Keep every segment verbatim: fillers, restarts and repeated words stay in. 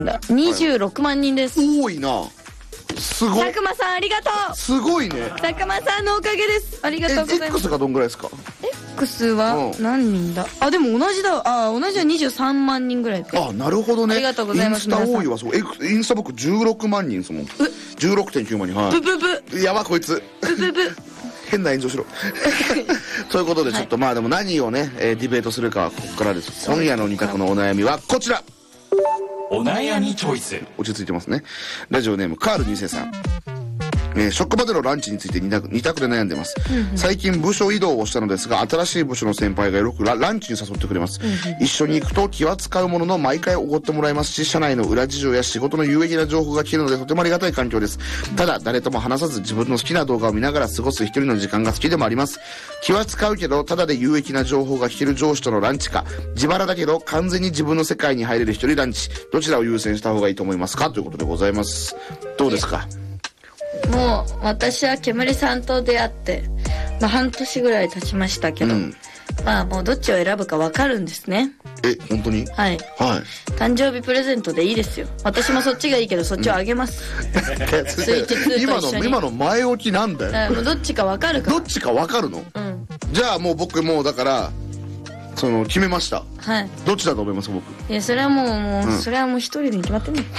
にじゅうろくまんにんです。 多いな。すごい。 佐久間さんありがとう。 すごいね。 佐久間さんのおかげです。ありがとうございます。 え X がどんぐらいですか？ X は何人だ、あでも同じだ。あ同じはにじゅうさんまんにんぐらい。 あなるほどね。 ありがとうございます。 インスタ多いわ。そうインスタ僕じゅうろくまんにんですもん。じゅうろくてんきゅうまんにん。はい。 ブブブやばこいつブブブ変な炎上しろということでちょっと、はい、まあでも何をね、えー、ディベートするかはここからです。今夜の二択のお悩みはこちら。 お悩みチョイス。 落ち着いてますね。ラジオネームカールに世さん。えー、職場でのランチについて二択、二択で悩んでます、うんうん、最近部署移動をしたのですが新しい部署の先輩がよく ラ, ランチに誘ってくれます、うんうん、一緒に行くと気は使うものの毎回おごってもらいますし社内の裏事情や仕事の有益な情報が聞けるのでとてもありがたい環境です、うん、ただ誰とも話さず自分の好きな動画を見ながら過ごす一人の時間が好きでもあります。気は使うけどただで有益な情報が聞ける上司とのランチか自腹だけど完全に自分の世界に入れる一人ランチ、どちらを優先した方がいいと思いますかということでございます。どうですか？ もう私は煙さんと出会って、まあ、半年ぐらい経ちましたけど、うん、まあもうどっちを選ぶか分かるんですね。 え本当に？ はいはい。誕生日プレゼントでいいですよ。私もそっちがいいけどそっちをあげます、うん、スイッチツーと一緒に。 今の今の前置きなんだよ。 もうどっちか分かるから。 どっちか分かるの？ うん。 じゃあもう僕もうだからその決めました。 はい。 どっちだと思います僕？ いやそれはもうもう、うん、それはもう一人で決まってんの。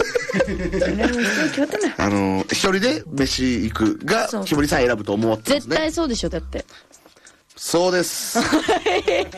あの一人で飯行くが木森さん選ぶと思ってますね。 絶対そうでしょ。だってそうですそうです。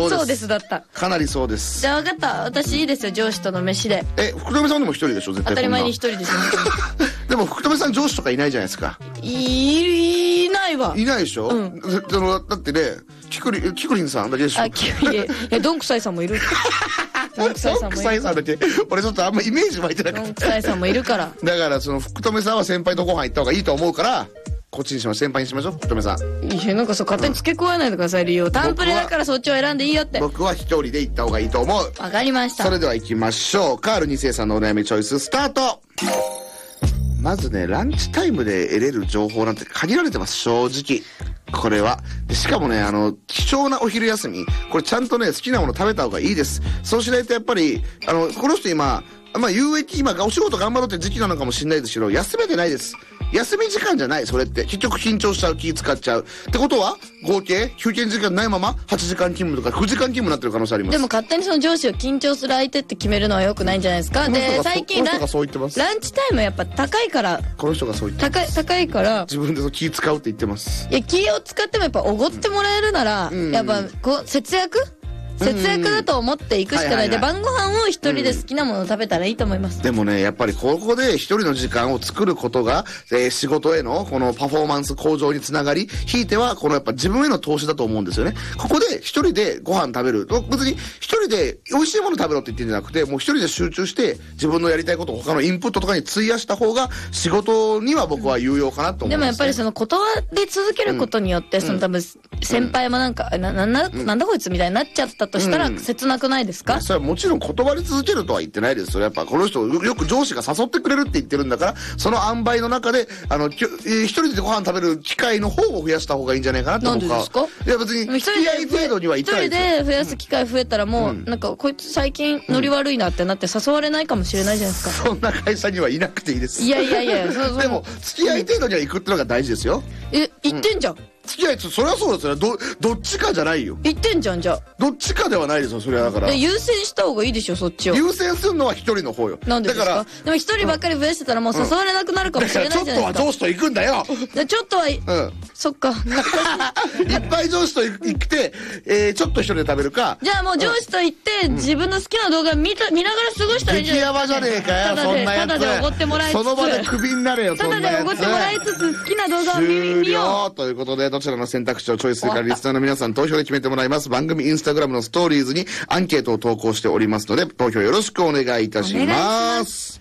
そうですだった。 かなりそうです。 じゃあ分かった。私いいですよ上司との飯で。 え福留さんでも一人でしょ絶対。 当たり前に一人ですよでも福留さん上司とかいないじゃないですか。 い, いないわ。 いないでしょ、うん、そのだってねキクリキクリンさんだけでしょ。 あキクリンいやドンクサイさんもいる。 ドンクサイさんだけ俺ちょっとあんまイメージ湧いてなかった。 ドンクサイさんもいるから。 だからその福留さんは先輩とご飯行った方がいいと思うからこっちにしましょう。先輩にしましょう福留さん。 いやなんかそう勝手に付け加えないでください理由を。タンプレだからそっちを選んでいいよって。 僕は一人で行った方がいいと思う。 わかりました。 それでは行きましょう。カールに世さんのお悩みチョイススタート。まずねランチタイムで得れる情報なんて限られてます正直。これはでしかもねあの貴重なお昼休みこれちゃんとね好きなもの食べた方がいいです。そうしないとやっぱりあのこの人今まあ有益今お仕事頑張ろうって時期なのかもしれないですけど休めてないです。休み時間じゃないそれって結局緊張しちゃう気使っちゃうってことは合計休憩時間ないままはちじかん勤務とかくじかん勤務になってる可能性あります。 でも勝手にその上司を緊張する相手って決めるのは良くないんじゃないですか。で最近ランチタイムやっぱ高いからこの人がそう言ってます。高い高いから自分でそ気使うって言ってます。 いや気を使ってもやっぱおごってもらえるなら、うん、やっぱこう節約節約だと思っていくしかない。で晩ご飯を一人で好きなものを食べたらいいと思います、うん、 でもねやっぱりここで一人の時間を作ることが、えー、仕事へのこのパフォーマンス向上につながりひいてはこのやっぱ自分への投資だと思うんですよね。ここで一人でご飯食べる別に一人で美味しいもの食べろって言ってるんじゃなくてもう一人で集中して自分のやりたいことを他のインプットとかに費やした方が仕事には僕は有用かなと思うんです、ね、 でもやっぱりその断り続けることによって、うん、その多分先輩もなんか、うん、な, な, な, なんだこいつみたいになっちゃったとしたら、うん切なくないですか？ それはもちろん断り続けるとは言ってないです。それやっぱこの人よく上司が誘ってくれるって言ってるんだからその塩梅の中であの、えー、一人でご飯食べる機会の方を増やした方がいいんじゃないかなと僕は。なんでですか？いや別に付き合い程度には言ってないですよ。 一人で増やす機会増えたらもう、うん、なんかこいつ最近ノリ悪いなってなって誘われないかもしれないじゃないですか、 うん、そんな会社にはいなくていいです。 いやいやいやそそでも付き合い程度には行くってのが大事ですよ。 え言ってんじゃん、うん付き合いそれはそうですよ。どどっちかじゃないよ。 言ってんじゃんじゃあ。 どっちかではないですよそれは。だから優先した方がいいでしょそっちを。 優先するのは一人の方よ。 なんでですか？だからでも一人ばっかり増やしてたらもう誘われなくなるかもしれないじゃないですか。 だからちょっとは上司と行くんだよ。 ちょっとは、うん、そっかいっぱい上司と行って、えー、ちょっと一人で食べるか。 じゃあもう上司と行って、うん、自分の好きな動画見た見ながら過ごしたらいいじゃないですか。 激ヤバじゃねえかよそんなやつ。 ただでおごってもらいつつその場でクビになれよそんなやつ。 ただでおごってもらいつつ好きな動画を見ようということでどちらの選択肢をチョイスするかリスナーの皆さん投票で決めてもらいます。番組インスタグラムのストーリーズにアンケートを投稿しておりますので投票よろしくお願いいたします。